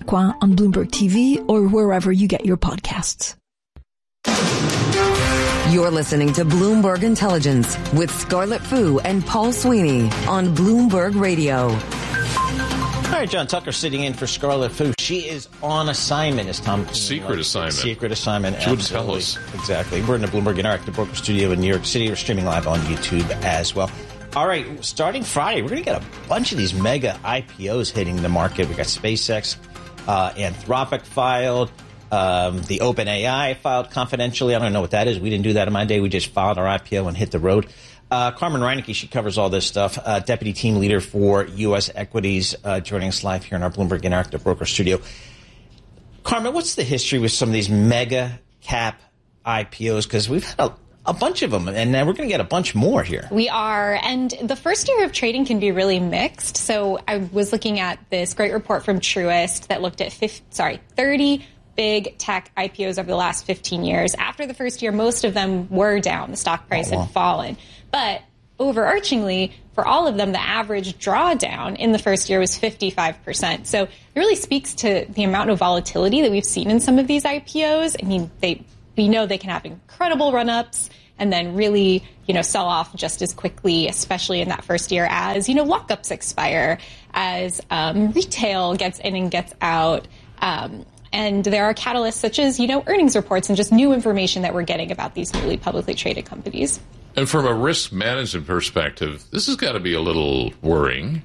Coin on Bloomberg TV or wherever you get your podcasts. You're listening to Bloomberg Intelligence with Scarlett Fu and Paul Sweeney on Bloomberg Radio. All right, John Tucker sitting in for Scarlett Fu. She is on assignment, as Tom. Secret assignment. Secret assignment. She wouldn't tell us. Exactly. We're in the Bloomberg Interactive Broker Studio in New York City. We're streaming live on YouTube as well. All right, starting Friday, we're going to get a bunch of these mega IPOs hitting the market. We got SpaceX, Anthropic filed, the OpenAI filed confidentially. I don't know what that is. We didn't do that in my day. We just filed our IPO and hit the road. Carmen Reineke, she covers all this stuff, deputy team leader for U.S. equities, joining us live here in our Bloomberg Interactive Broker Studio. Carmen, what's the history with some of these mega cap IPOs? Because we've had a bunch of them, and we're going to get a bunch more here. We are, and the first year of trading can be really mixed. So I was looking at this great report from Truist that looked at 30 big tech IPOs over the last 15 years. After the first year, most of them were down. The stock price had fallen. But overarchingly, for all of them, the average drawdown in the first year was 55%. So it really speaks to the amount of volatility that we've seen in some of these IPOs. I mean, we know they can have incredible run-ups and then really, sell off just as quickly, especially in that first year as, lockups expire, as retail gets in and gets out. And there are catalysts such as, earnings reports and just new information that we're getting about these newly publicly traded companies. And from a risk management perspective, this has got to be a little worrying,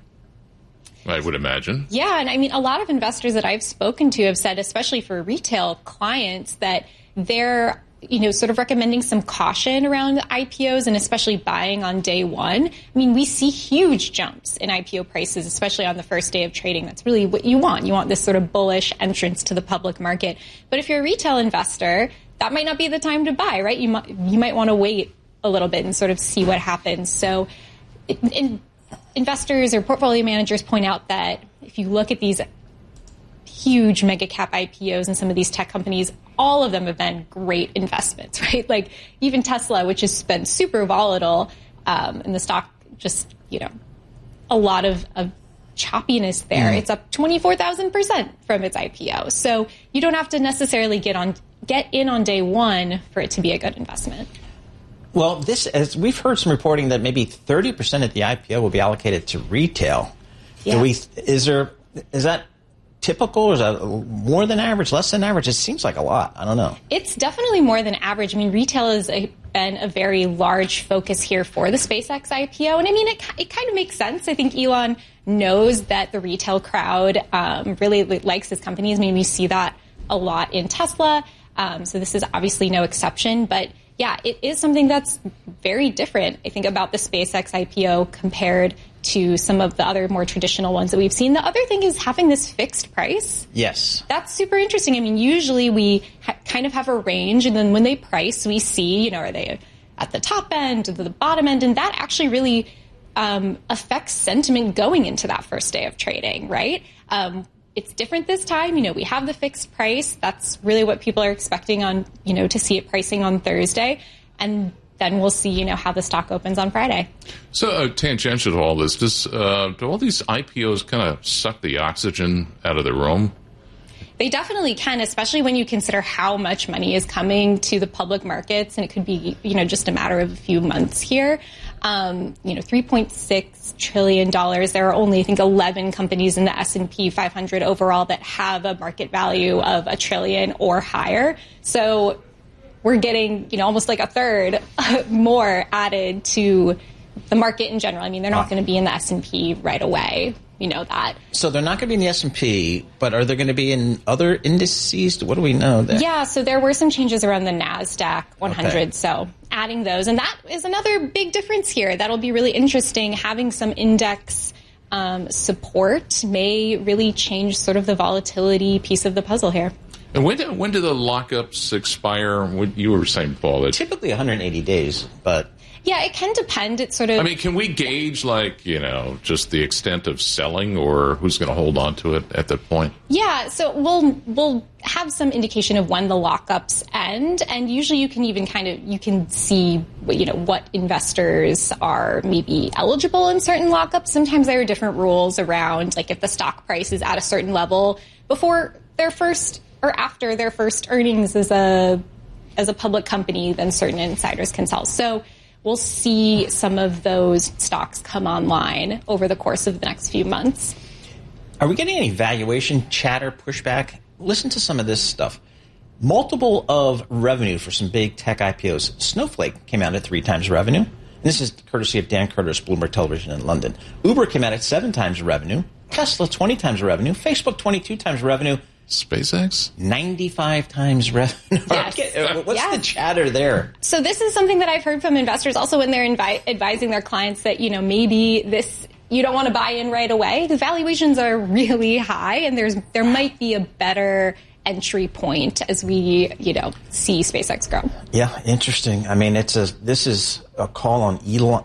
I would imagine. Yeah, and I mean, a lot of investors that I've spoken to have said, especially for retail clients, that they're sort of recommending some caution around IPOs and especially buying on day one. I mean, we see huge jumps in IPO prices, especially on the first day of trading. That's really what you want. You want this sort of bullish entrance to the public market. But if you're a retail investor, that might not be the time to buy, right? You might want to wait a little bit and sort of see what happens. So investors or portfolio managers point out that if you look at these huge mega cap IPOs and some of these tech companies, all of them have been great investments, right? Like even Tesla, which has been super volatile, and the stock just, a lot of choppiness there. It's up 24,000% from its IPO. So you don't have to necessarily get in on day one for it to be a good investment. Well, as we've heard some reporting that maybe 30% of the IPO will be allocated to retail. Yeah. Is that typical, or is that more than average, less than average? It seems like a lot. I don't know. It's definitely more than average. I mean, retail has been a very large focus here for the SpaceX IPO. And I mean, it kind of makes sense. I think Elon knows that the retail crowd really likes his companies. I mean, we see that a lot in Tesla. So this is obviously no exception. But yeah, it is something that's very different, I think, about the SpaceX IPO compared to some of the other more traditional ones that we've seen. The other thing is having this fixed price. Yes. That's super interesting. I mean, usually we kind of have a range, and then when they price, we see, are they at the top end or the bottom end? And that actually really affects sentiment going into that first day of trading, right? It's different this time. We have the fixed price. That's really what people are expecting on, to see it pricing on Thursday. And then we'll see, how the stock opens on Friday. So tangential to all this, do all these IPOs kind of suck the oxygen out of the room? They definitely can, especially when you consider how much money is coming to the public markets. And it could be, just a matter of a few months here. $3.6 trillion. There are only, I think, 11 companies in the S&P 500 overall that have a market value of $1 trillion or higher. So we're getting, almost like a third more added to the market in general. I mean, they're not going to be in the S&P right away. We know that. So they're not going to be in the S&P, but are they going to be in other indices? What do we know there? Yeah, so there were some changes around the NASDAQ 100, okay. So adding those. And that is another big difference here. That'll be really interesting. Having some index support may really change sort of the volatility piece of the puzzle here. And when do the lockups expire? What you were saying, Paul? Typically 180 days, but Yeah, it can depend. It's sort of... I mean, can we gauge, just the extent of selling or who's going to hold on to it at that point? Yeah, so we'll have some indication of when the lockups end, and usually you can even you can see, what investors are maybe eligible in certain lockups. Sometimes there are different rules around, if the stock price is at a certain level before their first or after their first earnings as a public company, then certain insiders can sell. So we'll see some of those stocks come online over the course of the next few months. Are we getting any valuation chatter pushback? Listen to some of this stuff. Multiple of revenue for some big tech IPOs. Snowflake came out at 3 times revenue. And this is courtesy of Dan Curtis, Bloomberg Television in London. Uber came out at 7 times revenue. Tesla, 20 times revenue. Facebook, 22 times revenue. SpaceX? 95 times revenue. Yes. What's the chatter there? So this is something that I've heard from investors also when they're advising their clients that, maybe this, you don't want to buy in right away. The valuations are really high, and there might be a better entry point as we, see SpaceX grow. Yeah, interesting. I mean, this is a call on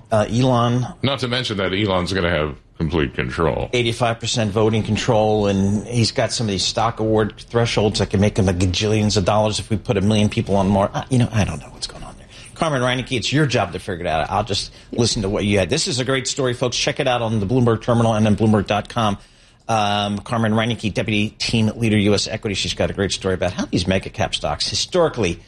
Elon. Not to mention that Elon's going to have complete control. 85% voting control, and he's got some of these stock award thresholds that can make him gajillions of dollars if we put 1 million people on Mars. I don't know what's going on there. Carmen Reineke, it's your job to figure it out. I'll just listen to what you had. This is a great story, folks. Check it out on the Bloomberg Terminal and then Bloomberg.com. Carmen Reineke, Deputy Team Leader, U.S. Equity. She's got a great story about how these mega cap stocks historically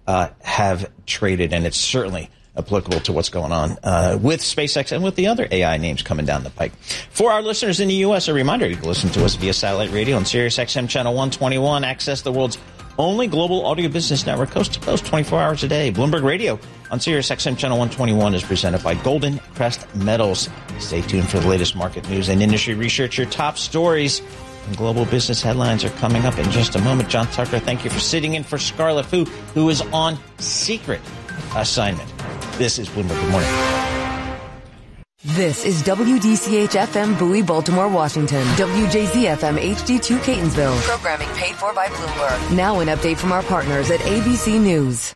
have traded, and it's certainly applicable to what's going on with SpaceX and with the other AI names coming down the pike. For our listeners in the U.S., a reminder, you can listen to us via satellite radio on Sirius XM Channel 121. Access the world's only global audio business network, coast to coast, 24 hours a day. Bloomberg Radio on Sirius XM Channel 121 is presented by Golden Crest Metals. Stay tuned for the latest market news and industry research. Your top stories and global business headlines are coming up in just a moment. John Tucker, thank you for sitting in for Scarlett Fu, who is on secret assignment. This is Bloomberg. Good morning. This is WDCH-FM Bowie, Baltimore, Washington. WJZ-FM HD2 Catonsville. Programming paid for by Bloomberg. Now an update from our partners at ABC News.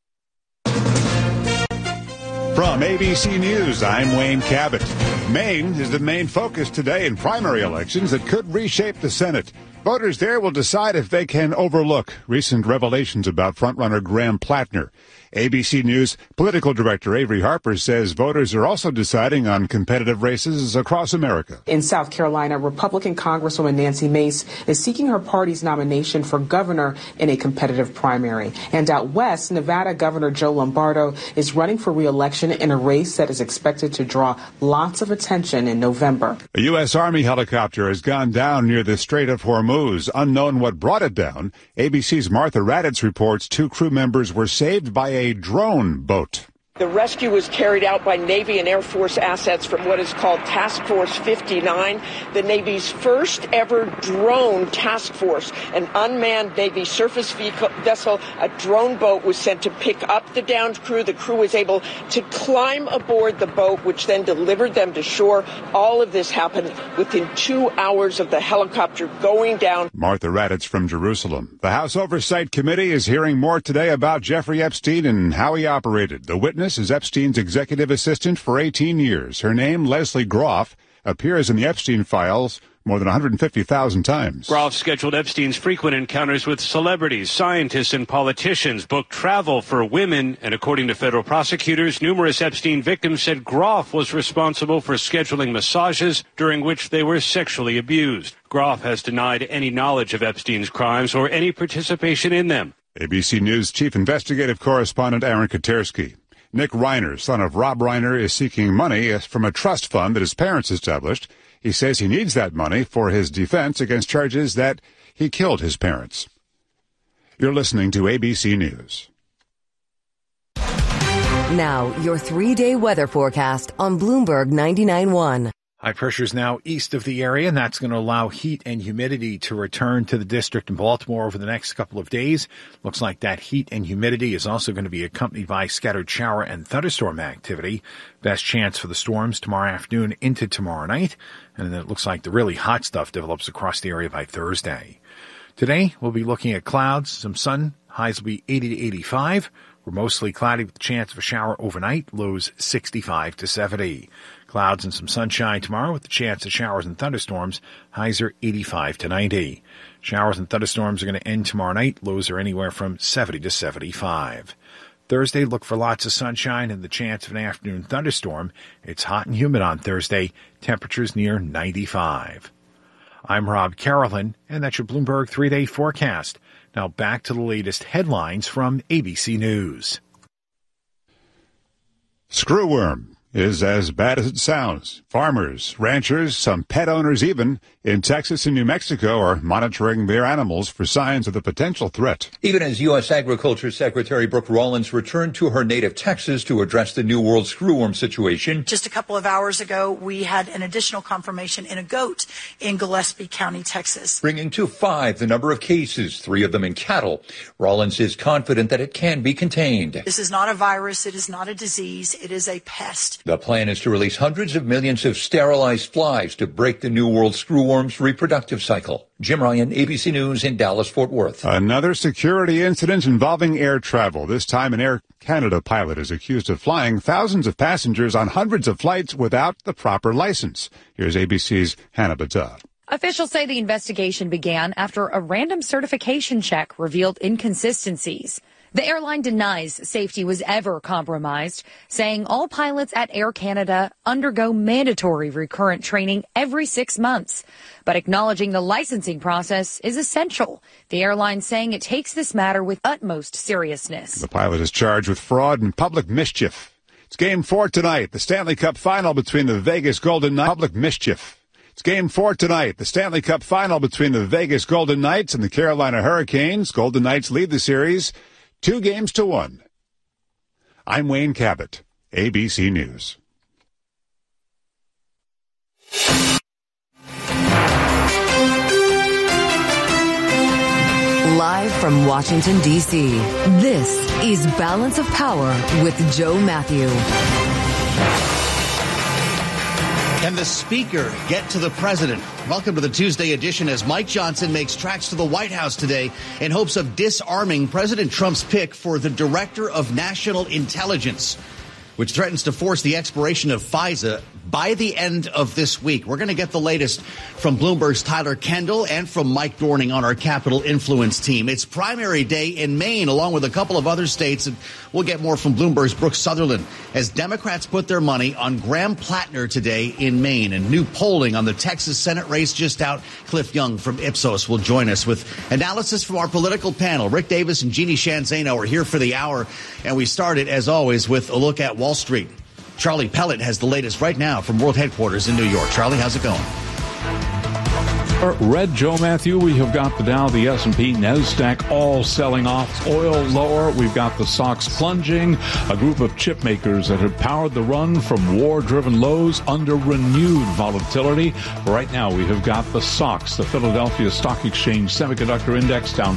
From ABC News, I'm Wayne Cabot. Maine is the main focus today in primary elections that could reshape the Senate. Voters there will decide if they can overlook recent revelations about frontrunner Graham Plattner. ABC News political director Avery Harper says voters are also deciding on competitive races across America. In South Carolina, Republican Congresswoman Nancy Mace is seeking her party's nomination for governor in a competitive primary. And out west, Nevada Governor Joe Lombardo is running for re-election in a race that is expected to draw lots of attention in November. A U.S. Army helicopter has gone down near the Strait of Hormuz. Unknown what brought it down. ABC's Martha Raddatz reports 2 crew members were saved by a drone boat. The rescue was carried out by Navy and Air Force assets from what is called Task Force 59, the Navy's first ever drone task force. An unmanned Navy surface vessel, a drone boat, was sent to pick up the downed crew. The crew was able to climb aboard the boat, which then delivered them to shore. All of this happened within 2 hours of the helicopter going down. Martha Raddatz from Jerusalem. The House Oversight Committee is hearing more today about Jeffrey Epstein and how he operated. The witness is Epstein's executive assistant for 18 years. Her name, Leslie Groff, appears in the Epstein files more than 150,000 times. Groff scheduled Epstein's frequent encounters with celebrities, scientists, and politicians, booked travel for women, and according to federal prosecutors, numerous Epstein victims said Groff was responsible for scheduling massages during which they were sexually abused. Groff has denied any knowledge of Epstein's crimes or any participation in them. ABC News chief investigative correspondent Aaron Katersky. Nick Reiner, son of Rob Reiner, is seeking money from a trust fund that his parents established. He says he needs that money for his defense against charges that he killed his parents. You're listening to ABC News. Now, your 3-day weather forecast on Bloomberg 99.1. High pressure is now east of the area, and that's going to allow heat and humidity to return to the district in Baltimore over the next couple of days. Looks like that heat and humidity is also going to be accompanied by scattered shower and thunderstorm activity. Best chance for the storms tomorrow afternoon into tomorrow night. And then it looks like the really hot stuff develops across the area by Thursday. Today, we'll be looking at clouds, some sun. Highs will be 80 to 85. We're mostly cloudy with a chance of a shower overnight, lows 65 to 70. Clouds and some sunshine tomorrow with the chance of showers and thunderstorms, highs are 85 to 90. Showers and thunderstorms are going to end tomorrow night, lows are anywhere from 70 to 75. Thursday, look for lots of sunshine and the chance of an afternoon thunderstorm. It's hot and humid on Thursday, temperatures near 95. I'm Rob Carolyn, and that's your Bloomberg 3-day forecast. Now back to the latest headlines from ABC News. Screwworm is as bad as it sounds. Farmers, ranchers, some pet owners even, in Texas and New Mexico are monitoring their animals for signs of the potential threat. Even as U.S. Agriculture Secretary Brooke Rollins returned to her native Texas to address the New World screwworm situation. Just a couple of hours ago, we had an additional confirmation in a goat in Gillespie County, Texas. Bringing to 5 the number of cases, 3 of them in cattle. Rollins is confident that it can be contained. This is not a virus. It is not a disease. It is a pest. The plan is to release hundreds of millions of sterilized flies to break the New World screwworm's reproductive cycle. Jim Ryan, ABC News in Dallas-Fort Worth. Another security incident involving air travel. This time an Air Canada pilot is accused of flying thousands of passengers on hundreds of flights without the proper license. Here's ABC's Hannah Battah. Officials say the investigation began after a random certification check revealed inconsistencies. The airline denies safety was ever compromised, saying all pilots at Air Canada undergo mandatory recurrent training every 6 months, but acknowledging the licensing process is essential. The airline saying it takes this matter with utmost seriousness. The pilot is charged with fraud and public mischief. It's Game 4 tonight, the Stanley Cup final between the Vegas Golden Knights. Public mischief. It's Game 4 tonight, the Stanley Cup final between the Vegas Golden Knights and the Carolina Hurricanes. Golden Knights lead the series 2-1. I'm Wayne Cabot, ABC News. Live from Washington, D.C., this is Balance of Power with Joe Matthew. Can the speaker get to the president? Welcome to the Tuesday edition as Mike Johnson makes tracks to the White House today in hopes of disarming President Trump's pick for the Director of National Intelligence, which threatens to force the expiration of FISA by the end of this week. We're going to get the latest from Bloomberg's Tyler Kendall and from Mike Dorning on our Capital Influence team. It's primary day in Maine, along with a couple of other states, and we'll get more from Bloomberg's Brooke Sutherland as Democrats put their money on Graham Plattner today in Maine. And new polling on the Texas Senate race just out. Cliff Young from Ipsos will join us with analysis from our political panel. Rick Davis and Jeannie Shanzano are here for the hour, and we started, as always, with a look at Wall Street. Charlie Pellet has the latest right now from World Headquarters in New York. Charlie, how's it going? Red Joe Matthew, we have got the Dow, the S&P, NASDAQ all selling off. Oil lower. We've got the stocks plunging. A group of chip makers that have powered the run from war-driven lows under renewed volatility. Right now, we have got the SOX, the Philadelphia Stock Exchange Semiconductor Index, down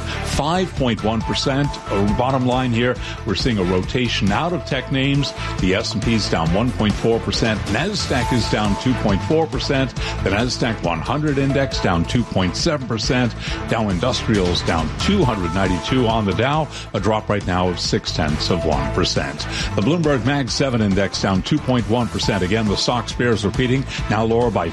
5.1%. Bottom line here, we're seeing a rotation out of tech names. The S&P is down 1.4%. NASDAQ is down 2.4%. The NASDAQ 100 Index down 2.7%. Dow Industrials down 292 on the Dow, a drop right now of 0.6%. The Bloomberg Mag 7 Index down 2.1%. Again, the SOX bears repeating, now lower by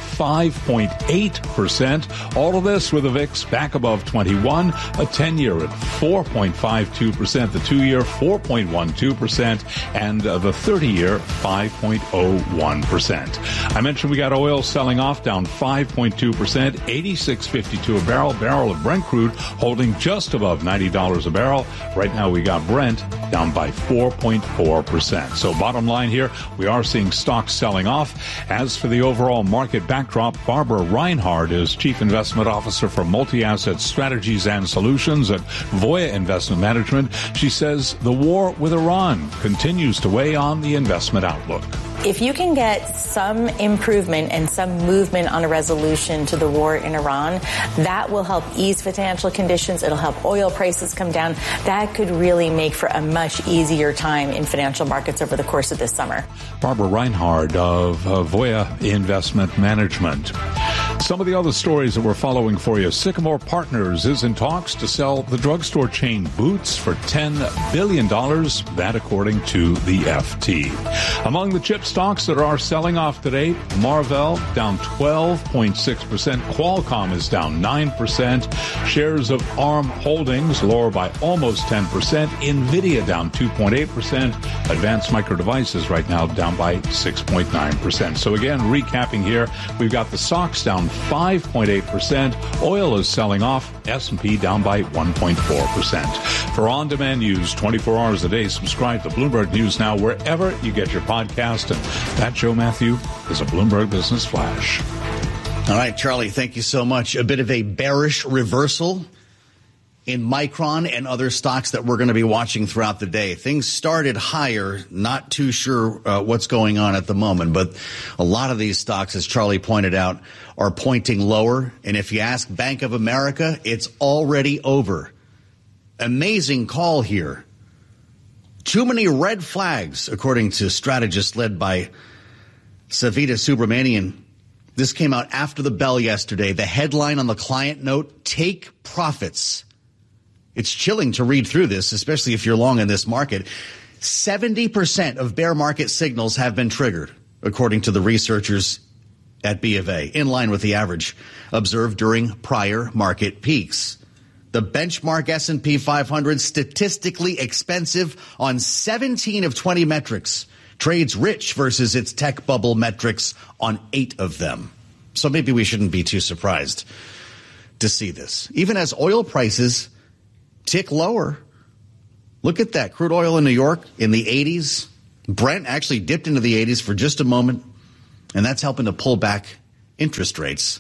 5.8%. All of this with the VIX back above 21, a 10-year at 4.52%, the 2-year 4.12%, and the 30-year 5.01%. I mentioned we got oil selling off down 5.2%, 86.52 a barrel of Brent crude holding just above $90 a barrel. Right now we got Brent down by 4.4%. So bottom line here, we are seeing stocks selling off. As for the overall market backdrop, Barbara Reinhard is Chief Investment Officer for Multi-Asset Strategies and Solutions at Voya Investment Management. She says the war with Iran continues to weigh on the investment outlook. If you can get some improvement and some movement on a resolution to the war in Iran, that will help ease financial conditions. It'll help oil prices come down. That could really make for a much easier time in financial markets over the course of this summer. Barbara Reinhard of Voya Investment Management. Some of the other stories that we're following for you. Sycamore Partners is in talks to sell the drugstore chain Boots for $10 billion. That according to the FT. Among the chip stocks that are selling off today, Marvell down 12.6%. Qualcomm is down 9%. Shares of ARM Holdings lower by almost 10%. NVIDIA down 2.8%. Advanced Micro Devices right now down by 6.9%. So again, recapping here, we've got the stocks down 5.8%. Oil is selling off. S&P down by 1.4%. For on-demand news 24 hours a day, subscribe to Bloomberg News Now wherever you get your podcast. And that, Joe Matthew, is a Bloomberg Business Flash. All right, Charlie, thank you so much. A bit of a bearish reversal in Micron and other stocks that we're going to be watching throughout the day. Things started higher, not too sure what's going on at the moment, but a lot of these stocks, as Charlie pointed out, are pointing lower. And if you ask Bank of America, it's already over. Amazing call here. Too many red flags, according to strategists led by Savita Subramanian. This came out after the bell yesterday. The headline on the client note, take profits. It's chilling to read through this, especially if you're long in this market. 70% of bear market signals have been triggered, according to the researchers at B of A, in line with the average observed during prior market peaks. The benchmark S&P 500 statistically expensive on 17 of 20 metrics. Trades rich versus its tech bubble metrics on 8 of them. So maybe we shouldn't be too surprised to see this. Even as oil prices tick lower. Look at that. Crude oil in New York in the 80s. Brent actually dipped into the 80s for just a moment, and that's helping to pull back interest rates.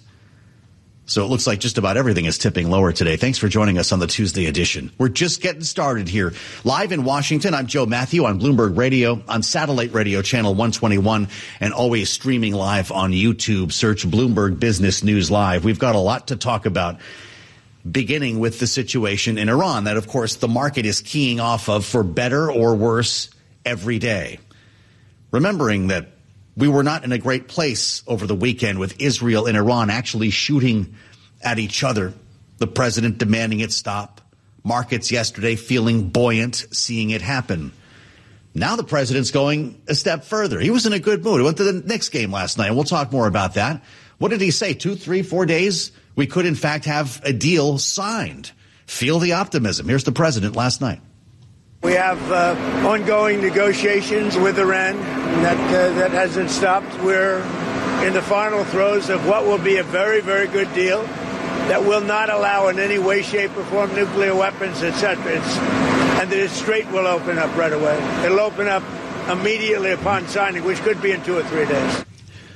So it looks like just about everything is tipping lower today. Thanks for joining us on the Tuesday edition. We're just getting started here. Live in Washington, I'm Joe Matthew on Bloomberg Radio, on Satellite Radio Channel 121, and always streaming live on YouTube. Search Bloomberg Business News Live. We've got a lot to talk about, beginning with the situation in Iran that, of course, the market is keying off of for better or worse every day. Remembering that we were not in a great place over the weekend with Israel and Iran actually shooting at each other. The president demanding it stop. Markets yesterday feeling buoyant, seeing it happen. Now the president's going a step further. He was in a good mood. He went to the Knicks game last night, and we'll talk more about that. What did he say? 2, 3, 4 days? We could, in fact, have a deal signed. Feel the optimism. Here's the president last night. We have ongoing negotiations with Iran that hasn't stopped. We're in the final throes of what will be a very, very good deal that will not allow in any way, shape, or form nuclear weapons, etc. And the Strait will open up right away. It'll open up immediately upon signing, which could be in 2 or 3 days.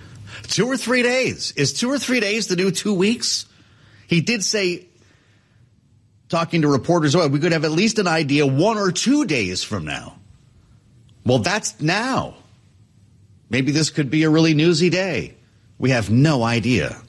2 or 3 days. Is 2 or 3 days the new 2 weeks? He did say, talking to reporters, we could have at least an idea 1 or 2 days from now. Well, that's now. Maybe this could be a really newsy day. We have no idea.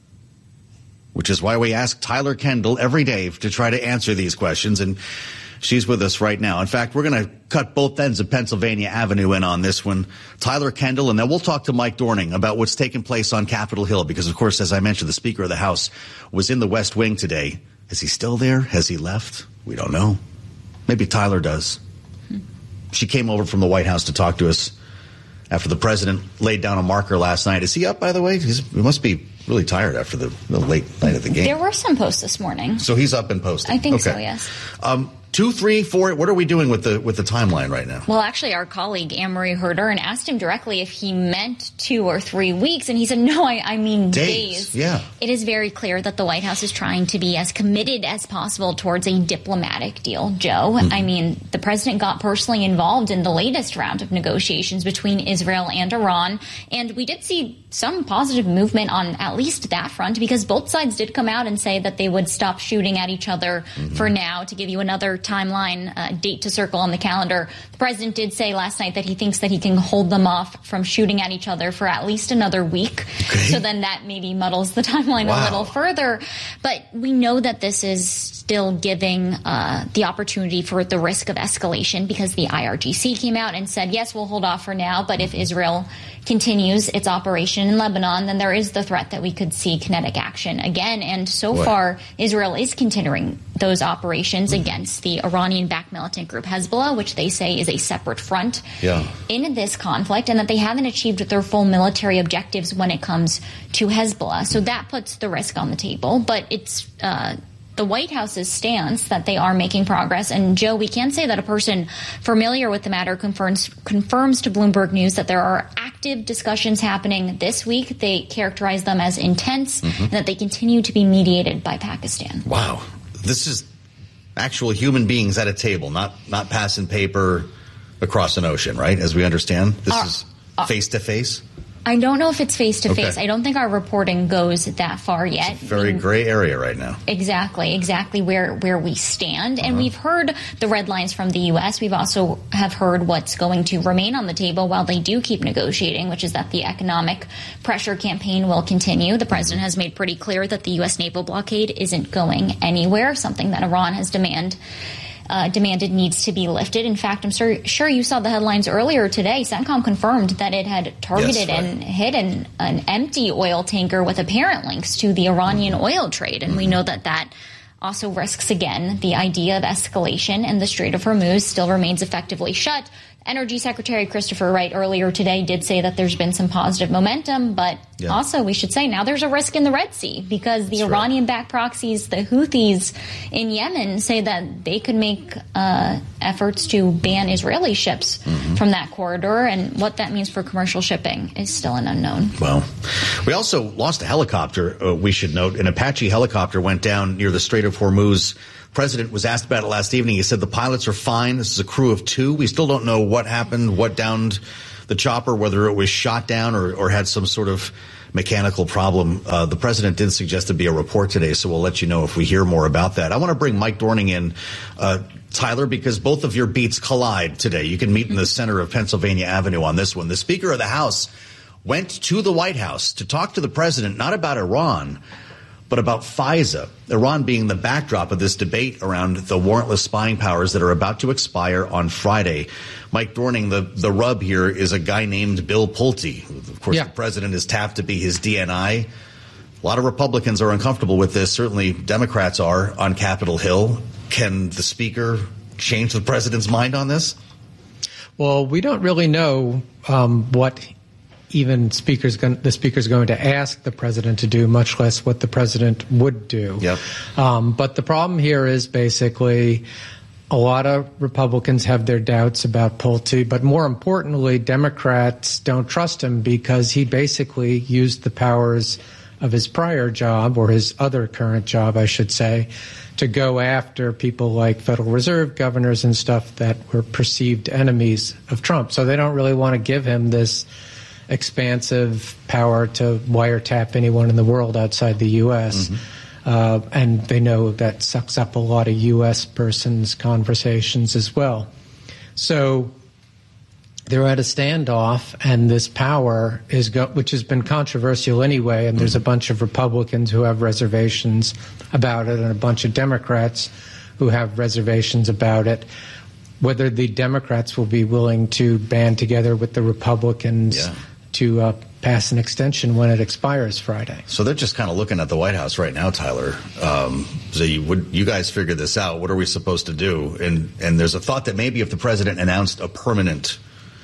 Which is why we ask Tyler Kendall every day to try to answer these questions. And she's with us right now. In fact, we're going to cut both ends of Pennsylvania Avenue in on this one. Tyler Kendall, and then we'll talk to Mike Dorning about what's taking place on Capitol Hill. Because, of course, as I mentioned, the Speaker of the House was in the West Wing today. Is he still there? Has he left? We don't know. Maybe Tyler does. She came over from the White House to talk to us after the president laid down a marker last night. Is he up, by the way? He must be really tired after the late night of the game. There were some posts this morning. So he's up and posting. I think so, yes. 2, 3, 4. What are we doing with the timeline right now? Well, actually, our colleague Anne-Marie Herder and asked him directly if he meant 2 or 3 weeks, and he said, no, I mean days. Yeah. It is very clear that the White House is trying to be as committed as possible towards a diplomatic deal, Joe. Mm-hmm. I mean, the president got personally involved in the latest round of negotiations between Israel and Iran, and we did see some positive movement on at least that front, because both sides did come out and say that they would stop shooting at each other for now. To give you another timeline, date to circle on the calendar, the president did say last night that he thinks that he can hold them off from shooting at each other for at least another week. Okay. So then that maybe muddles the timeline a little further. But we know that this is still giving the opportunity for the risk of escalation, because the IRGC came out and said, yes, we'll hold off for now, but if Israel continues its operation in Lebanon, then there is the threat that we could see kinetic action again. And so far, Israel is continuing those operations against the Iranian-backed militant group Hezbollah, which they say is a separate front in this conflict, and that they haven't achieved their full military objectives when it comes to Hezbollah. So that puts the risk on the table. But it's the White House's stance that they are making progress. And, Joe, we can say that a person familiar with the matter confirms to Bloomberg News that there are active discussions happening this week. They characterize them as intense and that they continue to be mediated by Pakistan. Wow. This is actual human beings at a table, not passing paper across an ocean, right? As we understand, this is face-to-face? I don't know if it's face-to-face. Okay. I don't think our reporting goes that far yet. It's a very gray area right now. Exactly where we stand. And we've heard the red lines from the U.S. We've also have heard what's going to remain on the table while they do keep negotiating, which is that the economic pressure campaign will continue. The president has made pretty clear that the U.S. naval blockade isn't going anywhere, something that Iran has demanded needs to be lifted. In fact, I'm sure you saw the headlines earlier today. CENTCOM confirmed that it had targeted and hit an empty oil tanker with apparent links to the Iranian oil trade. And we know that also risks, again, the idea of escalation, and the Strait of Hormuz still remains effectively shut. Energy Secretary Christopher Wright earlier today did say that there's been some positive momentum, but also we should say now there's a risk in the Red Sea, because the Iranian-backed proxies, the Houthis in Yemen, say that they could make efforts to ban Israeli ships from that corridor, and what that means for commercial shipping is still an unknown. Well, we also lost a helicopter, we should note. An Apache helicopter went down near the Strait of Hormuz. President was asked about it last evening. He said the pilots are fine. This is a crew of 2. We still don't know what happened, what downed the chopper, whether it was shot down or had some sort of mechanical problem. The president did suggest there'd be a report today, so we'll let you know if we hear more about that. I want to bring Mike Dorning in, Tyler, because both of your beats collide today. You can meet in the center of Pennsylvania Avenue on this one. The Speaker of the House went to the White House to talk to the president, not about Iran, but about FISA, Iran being the backdrop of this debate around the warrantless spying powers that are about to expire on Friday. Mike Dorning, the rub here is a guy named Bill Pulte. Of course, the president is tapped to be his DNI. A lot of Republicans are uncomfortable with this. Certainly Democrats are on Capitol Hill. Can the speaker change the president's mind on this? Well, we don't really know what even the speaker's going to ask the president to do, much less what the president would do. But the problem here is basically a lot of Republicans have their doubts about Pulte, but more importantly, Democrats don't trust him because he basically used the powers of his prior job, or his other current job, I should say, to go after people like Federal Reserve governors and stuff that were perceived enemies of Trump. So they don't really want to give him this expansive power to wiretap anyone in the world outside the U.S. And they know that sucks up a lot of U.S. persons' conversations as well. So they're at a standoff, and this power is which has been controversial anyway, and there's a bunch of Republicans who have reservations about it and a bunch of Democrats who have reservations about it. Whether the Democrats will be willing to band together with the Republicans to pass an extension when it expires Friday. So they're just kind of looking at the White House right now, Tyler. So you guys figure this out. What are we supposed to do? And there's a thought that maybe if the president announced a permanent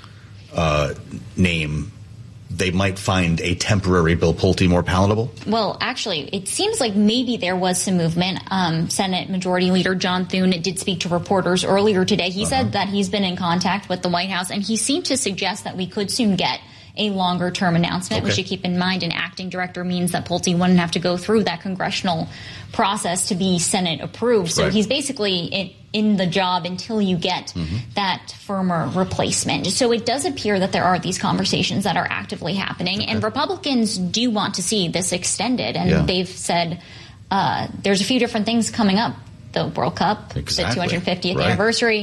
name, they might find a temporary Bill Pulte more palatable? Well, actually, it seems like maybe there was some movement. Senate Majority Leader John Thune did speak to reporters earlier today. He said that he's been in contact with the White House, and he seemed to suggest that we could soon get a longer-term announcement. We should keep in mind an acting director means that Pulte wouldn't have to go through that congressional process to be Senate approved. So he's basically in the job until you get that firmer replacement. So it does appear that there are these conversations that are actively happening, and Republicans do want to see this extended. And they've said there's a few different things coming up. The World Cup, the 250th anniversary,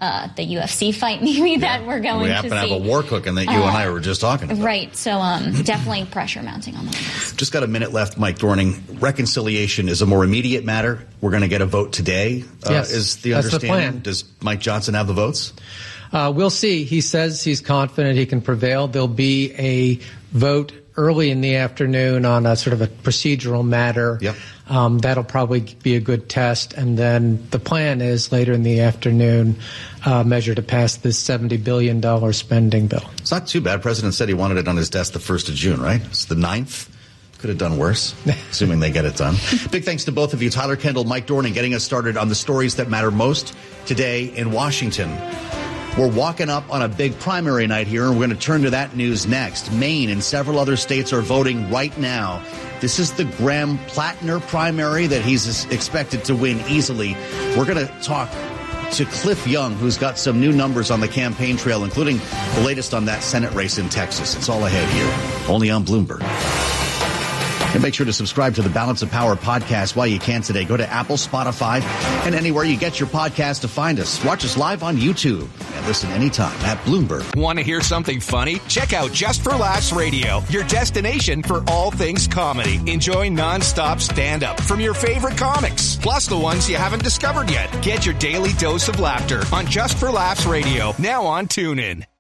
the UFC fight maybe that we're going to see. We happen to have a war cooking that you and I were just talking about. Right. So definitely pressure mounting on that. Just got a minute left, Mike Dorning. Reconciliation is a more immediate matter. We're going to get a vote today, yes, is the that's understanding. the plan. Does Mike Johnson have the votes? We'll see. He says he's confident he can prevail. There'll be a vote early in the afternoon on a sort of a procedural matter. Yep. That'll probably be a good test. And then the plan is later in the afternoon, measure to pass this $70 billion spending bill. It's not too bad. President said he wanted it on his desk the 1st of June, right? It's the 9th. Could have done worse, assuming they get it done. Big thanks to both of you, Tyler Kendall, Mike Dorning, getting us started on the stories that matter most today in Washington. We're walking up on a big primary night here, and we're going to turn to that news next. Maine and several other states are voting right now. This is the Graham Plattner primary that he's expected to win easily. We're going to talk to Cliff Young, who's got some new numbers on the campaign trail, including the latest on that Senate race in Texas. It's all ahead here, only on Bloomberg. And make sure to subscribe to the Balance of Power podcast while you can today. Go to Apple, Spotify, and anywhere you get your podcast to find us. Watch us live on YouTube and listen anytime at Bloomberg. Want to hear something funny? Check out Just for Laughs Radio, your destination for all things comedy. Enjoy nonstop stand-up from your favorite comics, plus the ones you haven't discovered yet. Get your daily dose of laughter on Just for Laughs Radio, now on TuneIn.